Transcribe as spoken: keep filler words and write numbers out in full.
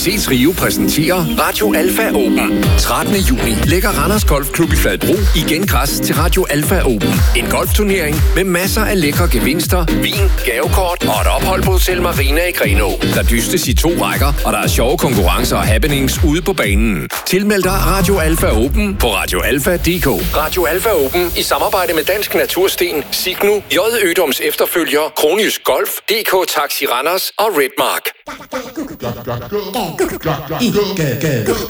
C Trio præsenterer Radio Alfa Open. trettende juni lægger Randers Golfklub i Fladbro igen græs til Radio Alfa Open. En golfturnering med masser af lækre gevinster, vin, gavekort og et ophold på Hotel Marina i Grenå. Der dystes i to rækker, og der er sjove konkurrencer og happenings ude på banen. Tilmeld dig Radio Alfa Open på radio alfa punktum d k. Radio Alfa Open i samarbejde med Dansk Natursten, Signu, J. Ødoms efterfølger, Kronisk Golf, D K Taxi Randers og Redmark.